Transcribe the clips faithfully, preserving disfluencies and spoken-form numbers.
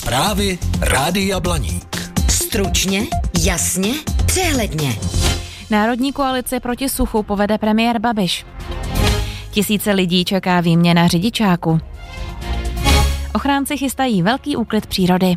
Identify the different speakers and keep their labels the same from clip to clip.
Speaker 1: Zprávy Rádia Blaník.
Speaker 2: Stručně, jasně, přehledně.
Speaker 3: Národní koalici proti suchu povede premiér Babiš. Tisíce lidí čeká výměna řidičáku. Ochránci chystají velký úklid přírody.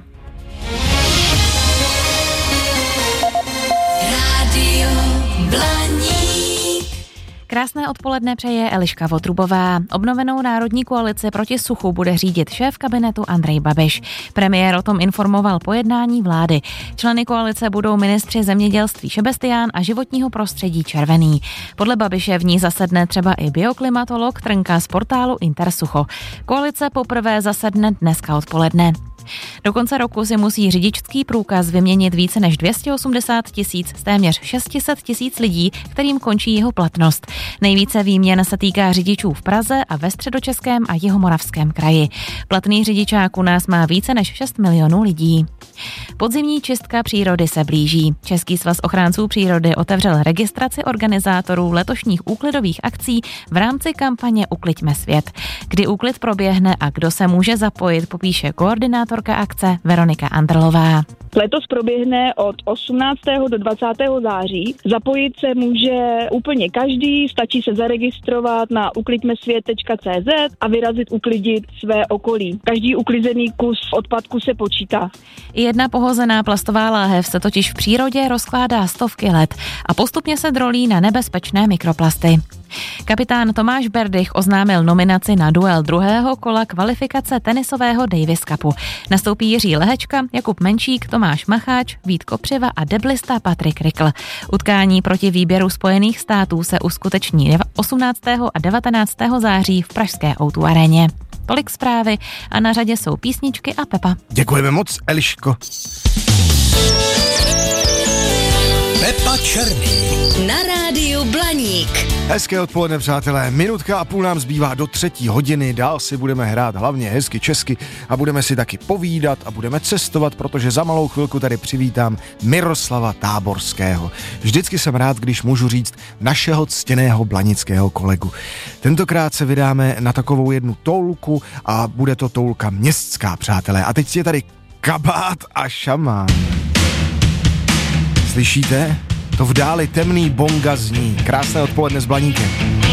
Speaker 2: Rádio Blaník.
Speaker 3: Krásné odpoledne přeje Eliška Votrubová. Obnovenou národní koalici proti suchu bude řídit šéf kabinetu Andrej Babiš. Premiér o tom informoval po jednání vlády. Členy koalice budou ministři zemědělství Šebestián a životního prostředí Červený. Podle Babiše v ní zasedne třeba i bioklimatolog Trnka z portálu Intersucho. Koalice poprvé zasedne dneska odpoledne. Do konce roku si musí řidičský průkaz vyměnit více než dvě stě osmdesát tisíc z téměř šest set tisíc lidí, kterým končí jeho platnost. Nejvíce výměn se týká řidičů v Praze a ve Středočeském a Jihomoravském kraji. Platný řidičák u nás má více než šest milionů lidí. Podzimní čistka přírody se blíží. Český svaz ochránců přírody otevřel registraci organizátorů letošních úklidových akcí v rámci kampaně Ukliďme svět. Kdy úklid proběhne a kdo se může zapojit, popíše koordinátorka akce Veronika Andrlová.
Speaker 4: Letos proběhne od osmnáctého do dvacátého září. Zapojit se může úplně každý, stačí se zaregistrovat na uklidmesvět tečka cé zet a vyrazit uklidit své okolí. Každý uklizený kus odpadku se počítá.
Speaker 3: Jedna pohozená plastová láhev se totiž v přírodě rozkládá stovky let a postupně se drolí na nebezpečné mikroplasty. Kapitán Tomáš Berdych oznámil nominaci na duel druhého kola kvalifikace tenisového Davis Cupu. Nastoupí Jiří Lehečka, Jakub Menšík, Tomáš Macháč, Vít Kopřiva a deblista Patrik Rikl. Utkání proti výběru Spojených států se uskuteční osmnáctého a devatenáctého září v pražské ó dvě aréně. Tolik zprávy a na řadě jsou písničky a Pepa.
Speaker 5: Děkujeme moc, Eliško.
Speaker 1: Pepa Černý.
Speaker 2: Na rádiu Blaník.
Speaker 5: Hezké odpoledne, přátelé. Minutka a půl nám zbývá do třetí hodiny. Dál si budeme hrát hlavně hezky česky a budeme si taky povídat a budeme cestovat, protože za malou chvilku tady přivítám Miroslava Táborského. Vždycky jsem rád, když můžu říct našeho ctěného blanického kolegu. Tentokrát se vydáme na takovou jednu toulku a bude to toulka městská, přátelé. A teď je tady kabát a šamán. Slyšíte? To v dáli temný bonga zní. Krásné odpoledne s Blaníkem.